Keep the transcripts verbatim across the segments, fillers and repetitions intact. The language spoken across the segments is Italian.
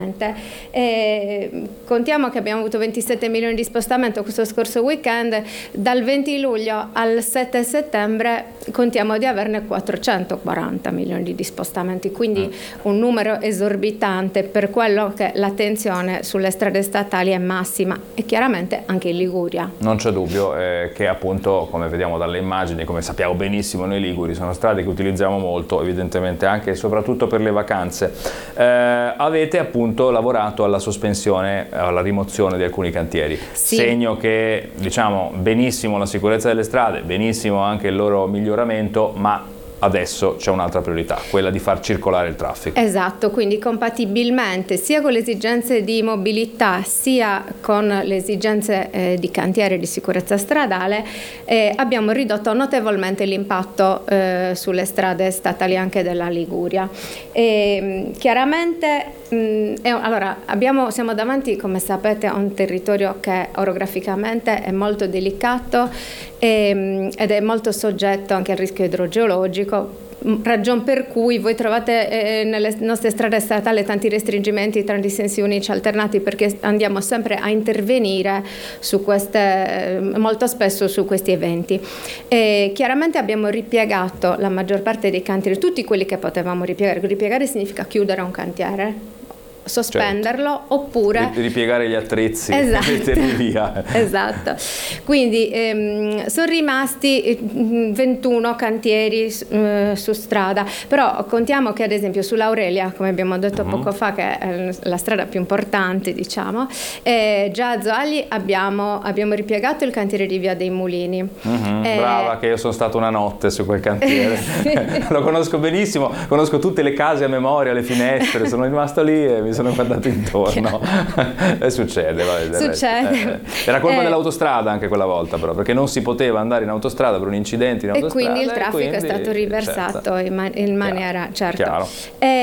E contiamo che abbiamo avuto ventisette milioni di spostamento questo scorso weekend. Dal venti luglio al sette settembre contiamo di averne quattrocentoquaranta milioni di spostamenti, quindi mm. un numero esorbitante, per quello che l'attenzione sulle strade statali è massima, e chiaramente anche in Liguria. Non c'è dubbio eh, che appunto, come vediamo dalle immagini, come sappiamo benissimo noi liguri, sono strade che utilizziamo molto, evidentemente anche e soprattutto per le vacanze. Eh, avete appunto lavorato alla sospensione, alla rimozione di alcuni cantieri, sì. segno che, diciamo, benissimo la sicurezza delle strade, benissimo anche il loro miglioramento, ma adesso c'è un'altra priorità, quella di far circolare il traffico. Esatto, quindi compatibilmente sia con le esigenze di mobilità sia con le esigenze eh, di cantiere di sicurezza stradale eh, abbiamo ridotto notevolmente l'impatto eh, sulle strade statali anche della Liguria. E, chiaramente mh, è, allora, abbiamo, siamo davanti, come sapete, a un territorio che orograficamente è molto delicato e, ed è molto soggetto anche al rischio idrogeologico, ragion per cui voi trovate eh, nelle nostre strade statali tanti restringimenti, tanti sensi unici alternati, perché andiamo sempre a intervenire su queste, eh, molto spesso su questi eventi. E chiaramente abbiamo ripiegato la maggior parte dei cantieri, tutti quelli che potevamo ripiegare. Ripiegare significa chiudere un cantiere, sospenderlo, certo. Oppure ripiegare gli attrezzi, esatto. e metterli via. Esatto. Quindi ehm, sono rimasti ventuno cantieri eh, su strada, però contiamo che ad esempio sull'Aurelia, come abbiamo detto uh-huh. poco fa, che è la strada più importante, diciamo, eh, già a Zoagli abbiamo, abbiamo ripiegato il cantiere di Via dei Mulini. Uh-huh. eh, Brava, che io sono stato una notte su quel cantiere. Lo conosco benissimo, conosco tutte le case a memoria, le finestre, sono rimasto lì e mi sono guardato intorno. E succede, vabbè, succede. Eh, era colpa eh. dell'autostrada anche quella volta, però, perché non si poteva andare in autostrada per un incidente in autostrada. E quindi il traffico quindi, è stato riversato, certo. in, man- in maniera, Chiaro. certo. Chiaro.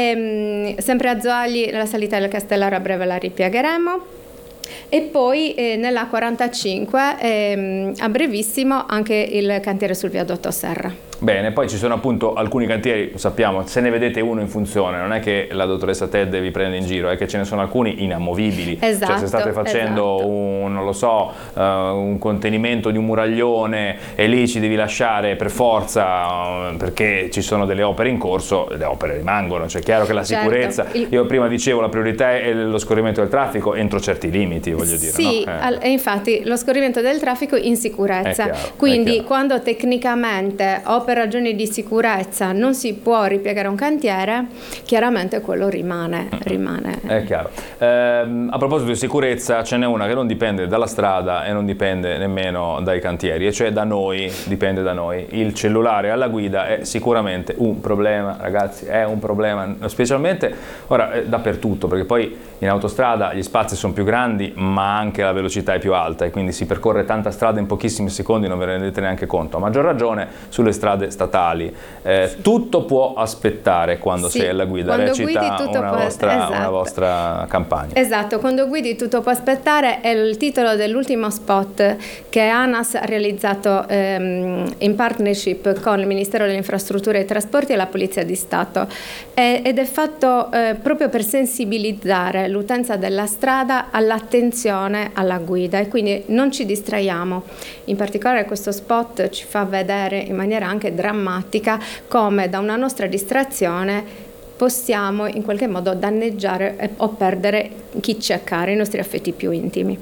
E, sempre a Zoagli la salita del Castellaro a breve la ripiegheremo. E poi eh, nella quarantacinque ehm, a brevissimo anche il cantiere sul viadotto Serra. Bene, poi ci sono appunto alcuni cantieri, sappiamo, se ne vedete uno in funzione, non è che la dottoressa Ted vi prende in giro, è che ce ne sono alcuni inamovibili. Esatto, cioè se state facendo esatto. un, non lo so, uh, un contenimento di un muraglione e lì ci devi lasciare per forza uh, perché ci sono delle opere in corso, le opere rimangono, cioè è chiaro che la sicurezza, certo. il... io prima dicevo la priorità è lo scorrimento del traffico entro certi limiti, voglio dire. Sì, no? eh. al- e infatti lo scorrimento del traffico in sicurezza, È chiaro, quindi è chiaro. Quando tecnicamente o per ragioni di sicurezza non si può ripiegare un cantiere, chiaramente quello rimane. rimane. È chiaro. Ehm, a proposito di sicurezza, ce n'è una che non dipende dalla strada e non dipende nemmeno dai cantieri, e cioè da noi, dipende da noi. Il cellulare alla guida è sicuramente un problema, ragazzi, è un problema, specialmente ora eh, dappertutto, perché poi in autostrada gli spazi sono più grandi, ma anche la velocità è più alta e quindi si percorre tanta strada in pochissimi secondi, non ve ne rendete neanche conto. A maggior ragione sulle strade statali. Eh, tutto può aspettare quando sì, sei alla guida, quando recita guidi tutto una, può... vostra, esatto. una vostra campagna. Esatto, quando guidi tutto può aspettare è il titolo dell'ultimo spot che ANAS ha realizzato ehm, in partnership con il Ministero delle Infrastrutture e dei Trasporti e la Polizia di Stato, e, ed è fatto eh, proprio per sensibilizzare l'utenza della strada all'attenzione alla guida, e quindi non ci distraiamo. In particolare questo spot ci fa vedere in maniera anche drammatica come da una nostra distrazione possiamo in qualche modo danneggiare o perdere chi ci è caro, i nostri affetti più intimi.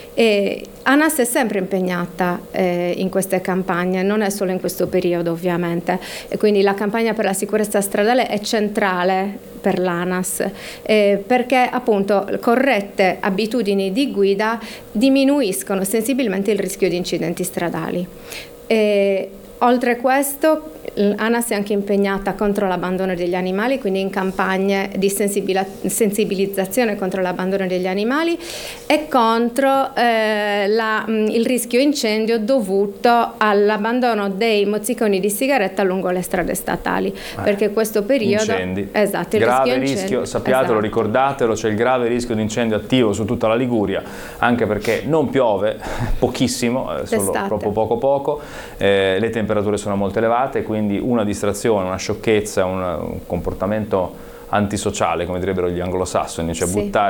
E ANAS è sempre impegnata eh, in queste campagne, non è solo in questo periodo ovviamente, e quindi la campagna per la sicurezza stradale è centrale per l'ANAS eh, perché appunto corrette abitudini di guida diminuiscono sensibilmente il rischio di incidenti stradali. E, oltre a questo, ANAS è anche impegnata contro l'abbandono degli animali, quindi in campagne di sensibilizzazione contro l'abbandono degli animali e contro eh, la, il rischio incendio dovuto all'abbandono dei mozziconi di sigaretta lungo le strade statali, eh, perché questo periodo... Incendi. Esatto, il grave rischio, rischio, sappiatelo, esatto. Ricordatelo, c'è il grave rischio di incendio attivo su tutta la Liguria, anche perché non piove, pochissimo, eh, solo D'estate. proprio poco poco, eh, le temperature sono molto elevate, quindi una distrazione, una sciocchezza, un, un comportamento antisociale, come direbbero gli anglosassoni, cioè sì. buttare